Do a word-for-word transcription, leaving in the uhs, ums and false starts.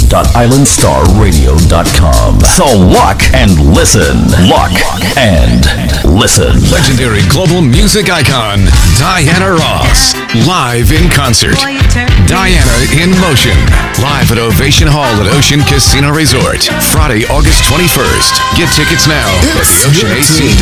dot island star radio dot com. So lock and listen. Lock and listen. Legendary global music icon, Diana Ross. Live in concert. Diana in Motion. Live at Ovation Hall at Ocean Casino Resort. Friday, August twenty-first. Get tickets now at the ocean a c